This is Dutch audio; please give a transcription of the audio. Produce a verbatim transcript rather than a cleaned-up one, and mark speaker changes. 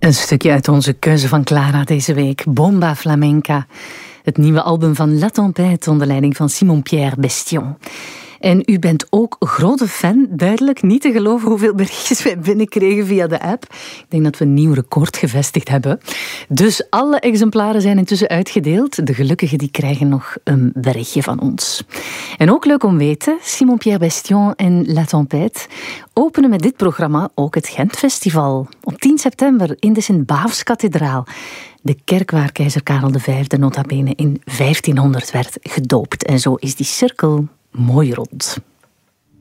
Speaker 1: Een stukje uit onze keuze van Clara deze week. Bomba Flamenca. Het nieuwe album van La Tempête onder leiding van Simon-Pierre Bestion. En u bent ook grote fan, duidelijk niet te geloven hoeveel berichtjes wij binnenkregen via de app. Ik denk dat we een nieuw record gevestigd hebben. Dus alle exemplaren zijn intussen uitgedeeld. De gelukkigen die krijgen nog een berichtje van ons. En ook leuk om weten, Simon-Pierre Bestion en La Tempête openen met dit programma ook het Gentfestival. Op tien september in de Sint-Baafskathedraal. De kerk waar keizer Karel de Vijfde nota bene in vijftienhonderd werd gedoopt. En zo is die cirkel mooi rond.